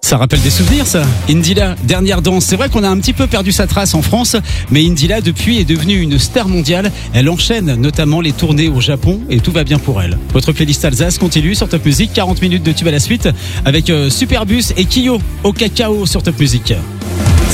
Ça rappelle des souvenirs, ça. Indila, dernière danse. C'est vrai qu'on a un petit peu perdu sa trace en France, mais Indila, depuis, est devenue une star mondiale. Elle enchaîne notamment les tournées au Japon et tout va bien pour elle. Votre playlist Alsace continue sur Top Music. 40 minutes de tube à la suite avec Superbus et Kyo au cacao sur Top Music.